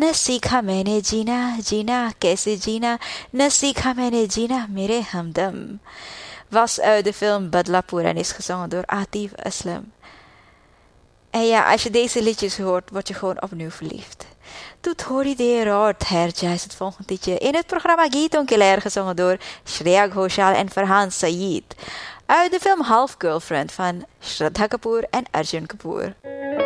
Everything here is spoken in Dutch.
न सीखा मैंने जीना जीना कैसे जीना न सीखा मैंने जीना मेरे हमदम was uit de film Badlapur en is gezongen door Atif Aslam. En ja, als je deze liedjes hoort, word je gewoon opnieuw verliefd. Doe थोड़ी देर और ठहर जा is het volgende liedje in het programma Geeton Keller gezongen door Shreya Ghoshal en Farhan Saeed uit de film Half Girlfriend van Shraddha Kapoor en Arjun Kapoor.